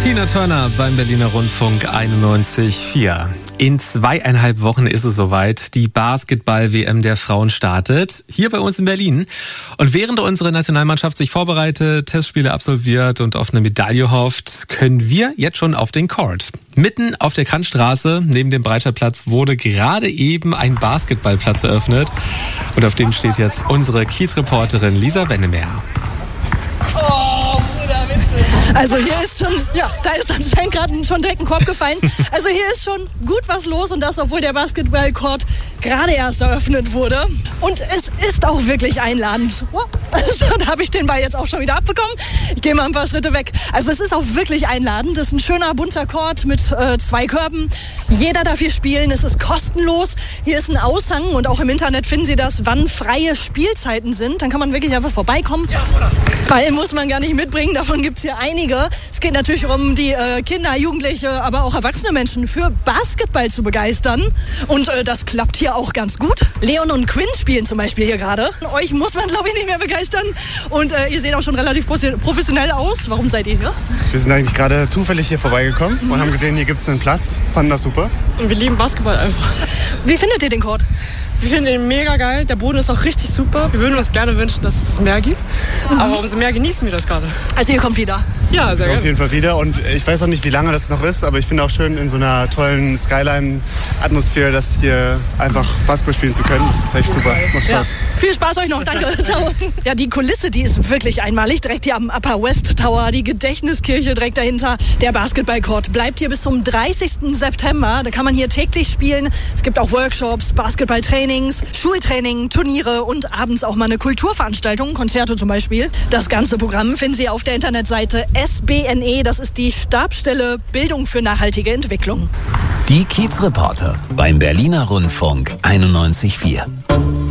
Tina Turner beim Berliner Rundfunk 91,4. In 2,5 Wochen ist es soweit. Die Basketball-WM der Frauen startet. Hier bei uns in Berlin. Und während unsere Nationalmannschaft sich vorbereitet, Testspiele absolviert und auf eine Medaille hofft, können wir jetzt schon auf den Court. Mitten auf der Kantstraße, neben dem Breitscheidplatz, wurde gerade eben ein Basketballplatz eröffnet. Und auf dem steht jetzt unsere Kiez-Reporterin Lisa Wennemer. Also hier ist schon, da ist anscheinend gerade schon direkt ein Korb gefallen. Also hier ist schon gut was los und das, obwohl der Basketballcourt gerade erst eröffnet wurde. Und es ist auch wirklich einladend. Also, da habe ich den Ball jetzt auch schon wieder abbekommen. Ich gehe mal ein paar Schritte weg. Also es ist auch wirklich einladend. Es ist ein schöner, bunter Court mit 2 Körben. Jeder darf hier spielen. Es ist kostenlos. Hier ist ein Aushang und auch im Internet finden Sie das, wann freie Spielzeiten sind. Dann kann man wirklich einfach vorbeikommen. Ball muss man gar nicht mitbringen. Davon gibt es hier einige. Es geht natürlich um die Kinder, Jugendliche, aber auch erwachsene Menschen für Basketball zu begeistern. Und das klappt hier auch ganz gut. Leon und Quinn spielen zum Beispiel hier gerade. Euch muss man, glaube ich, nicht mehr begeistern. Und ihr seht auch schon relativ professionell aus. Warum seid ihr hier? Wir sind eigentlich gerade zufällig hier vorbeigekommen und haben gesehen, hier gibt es einen Platz. Fanden das super. Und wir lieben Basketball einfach. Wie findet ihr den Court? Wir finden ihn mega geil. Der Boden ist auch richtig super. Wir würden uns gerne wünschen, dass es mehr gibt. Aber umso mehr genießen wir das gerade. Also ihr kommt wieder? Ja, sehr gerne. Auf jeden Fall wieder. Und ich weiß auch nicht, wie lange das noch ist, aber ich finde auch schön, in so einer tollen Skyline-Atmosphäre, das hier einfach Basketball spielen zu können. Das ist echt super. Macht Spaß. Ja. Viel Spaß euch noch. Danke. Ciao. Ja, die Kulisse, die ist wirklich einmalig. Direkt hier am Upper West Tower, die Gedächtniskirche direkt dahinter. Der Basketballcourt bleibt hier bis zum 30. September. Da kann man hier täglich spielen. Es gibt auch Workshops, Basketballtrainings, Schultraining, Turniere und abends auch mal eine Kulturveranstaltung, Konzerte zum Beispiel. Das ganze Programm finden Sie auf der Internetseite SBNE. Das ist die Stabsstelle Bildung für nachhaltige Entwicklung. Die Kiez-Reporter beim Berliner Rundfunk 91,4.